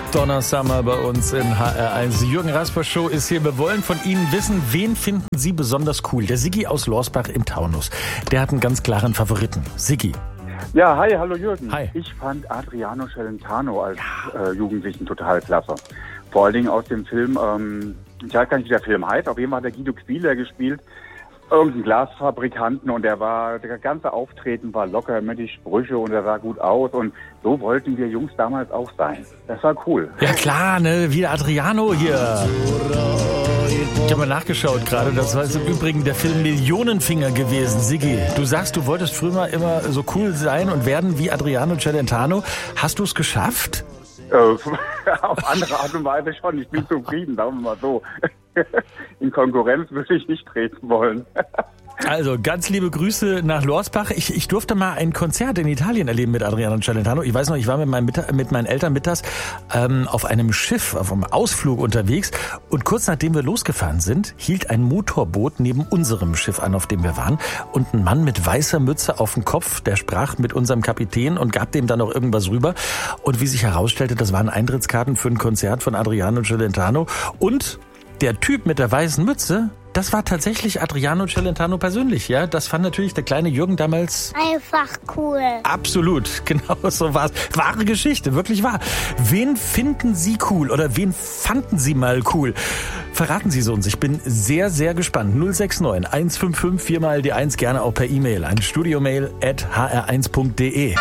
Donna Summer bei uns in HR1. Die Jürgen Rasper Show ist hier. Wir wollen von Ihnen wissen, wen finden Sie besonders cool? Der Siggi aus Lorsbach im Taunus. Der hat einen ganz klaren Favoriten. Siggi. Ja, hi, hallo Jürgen. Hi. Ich fand Adriano Celentano als Jugendlichen total klasse. Vor allen Dingen aus dem Film, ich weiß gar nicht, wie der Film heißt, auf jeden Fall hat der Guido Quieler gespielt, irgendeinen Glasfabrikanten, und der ganze Auftreten war locker mit die Sprüche und er sah gut aus, und so wollten wir Jungs damals auch sein. Das war cool. Ja klar, ne, wie der Adriano hier. Ich habe mal nachgeschaut gerade, das war im Übrigen der Film Millionenfinger gewesen. Siggi, du sagst, du wolltest früher immer so cool sein und werden wie Adriano Celentano. Hast du es geschafft? Auf andere Art und Weise schon. Ich bin zufrieden, sagen wir mal so. In Konkurrenz würde ich nicht treten wollen. Also, ganz liebe Grüße nach Lorsbach. Ich durfte mal ein Konzert in Italien erleben mit Adriano Celentano. Ich weiß noch, ich war mit meinen Eltern mittags auf einem Schiff, auf einem Ausflug unterwegs. Und kurz nachdem wir losgefahren sind, hielt ein Motorboot neben unserem Schiff an, auf dem wir waren. Und ein Mann mit weißer Mütze auf dem Kopf, der sprach mit unserem Kapitän und gab dem dann noch irgendwas rüber. Und wie sich herausstellte, das waren Eintrittskarten für ein Konzert von Adriano Celentano. Und der Typ mit der weißen Mütze, das war tatsächlich Adriano Celentano persönlich, ja. Das fand natürlich der kleine Jürgen damals einfach cool. Absolut, genau so war's. Wahre Geschichte, wirklich wahr. Wen finden Sie cool oder wen fanden Sie mal cool? Verraten Sie es uns, ich bin sehr, sehr gespannt. 069 155 4 mal die 1, gerne auch per E-Mail an studiomail@hr1.de.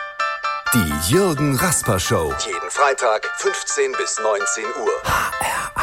Die Jürgen Rasper Show. Jeden Freitag 15 bis 19 Uhr. HR1.